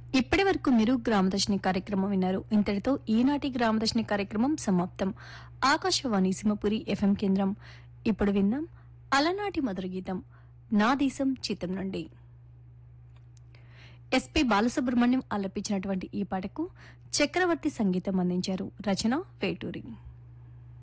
ఇప్పటి వరకు మీరు గ్రామదర్శిని కార్యక్రమం విన్నారు. ఇంతటితో ఈనాటి గ్రామదర్శిని కార్యక్రమం సమాప్తం. ఆకాశవాణి సింహపురి ఎఫ్ఎం కేంద్రం. ఇప్పుడు విందాం అలనాటి మధుర గీతం నా దేశం చిత్రం నుండి. ఎస్పి బాలసుబ్రహ్మణ్యం ఆలపించినటువంటి ఈ పాటకు చక్రవర్తి సంగీతం అందించారు. రచన వేటూరి.